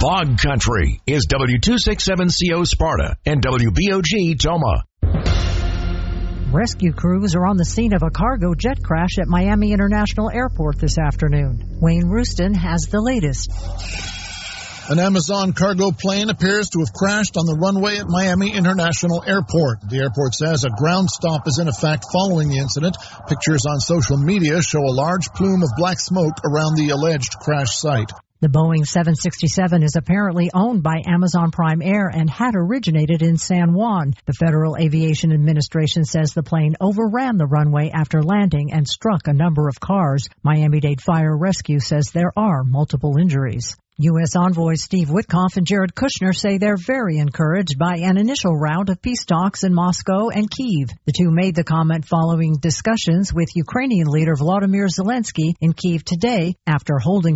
Fog Country is W267CO Sparta and WBOG Toma. Rescue crews are on the scene of a cargo jet crash at Miami International Airport this afternoon. Wayne Rooston has the latest. An Amazon cargo plane appears to have crashed on the runway at Miami International Airport. The airport says a ground stop is in effect following the incident. Pictures on social media show a large plume of black smoke around the alleged crash site. The Boeing 767 is apparently owned by Amazon Prime Air and had originated in San Juan. The Federal Aviation Administration says the plane overran the runway after landing and struck a number of cars. Miami-Dade Fire Rescue says there are multiple injuries. U.S. envoys Steve Witkoff and Jared Kushner say they're very encouraged by an initial round of peace talks in Moscow and Kyiv. The two made the comment following discussions with Ukrainian leader Volodymyr Zelensky in Kyiv today after holding